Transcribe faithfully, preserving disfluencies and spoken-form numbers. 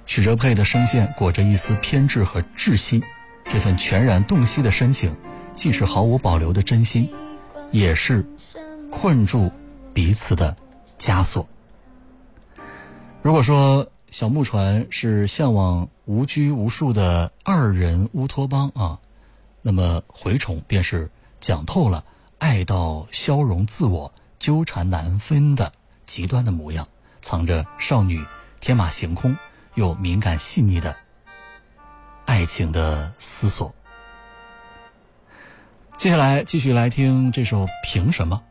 许哲佩的声线裹着一丝偏执和窒息，这份全然洞悉的深情，既是毫无保留的真心，也是困住彼此的枷锁。如果说小木船是向往无拘无束的二人乌托邦啊，那么蛔虫便是讲透了爱到消融自我、纠缠难分的极端的模样，藏着少女天马行空又敏感细腻的爱情的思索。接下来继续来听这首《凭什么》。